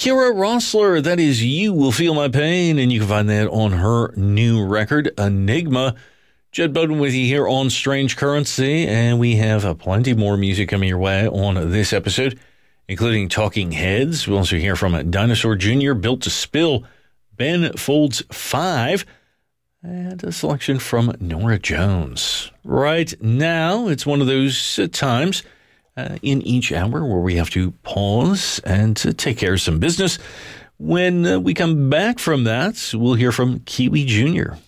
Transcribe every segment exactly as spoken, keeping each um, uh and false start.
Kira Rossler, that is You Will Feel My Pain, and you can find that on her new record, Enigma. Jed Bowden with you here on Strange Currency, and we have uh, plenty more music coming your way on this episode, including Talking Heads. We'll also hear from Dinosaur Junior, Built to Spill, Ben Folds five, and a selection from Norah Jones. Right now, it's one of those uh, times uh, in each hour where we have to pause and uh, take care of some business. When uh, we come back from that, we'll hear from Kiwi Junior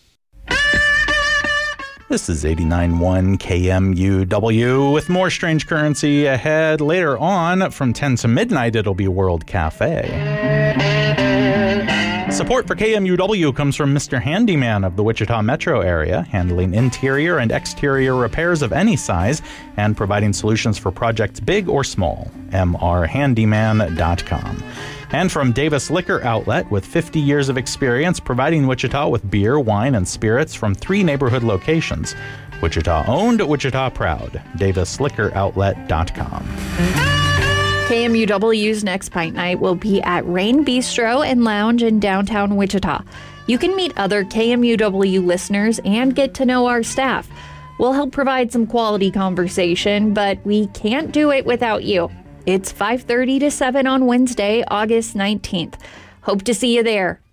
This is eighty-nine point one K M U W with more Strange Currency ahead. Later on, from ten to midnight, it'll be World Cafe. Support for K M U W comes from Mister Handyman of the Wichita metro area, handling interior and exterior repairs of any size and providing solutions for projects big or small. M R handyman dot com. And from Davis Liquor Outlet, with fifty years of experience providing Wichita with beer, wine, and spirits from three neighborhood locations. Wichita owned, Wichita proud. Davis Liquor Outlet dot com. K M U W's next Pint Night will be at Rain Bistro and Lounge in downtown Wichita. You can meet other K M U W listeners and get to know our staff. We'll help provide some quality conversation, but we can't do it without you. It's five thirty to seven on Wednesday, August nineteenth. Hope to see you there.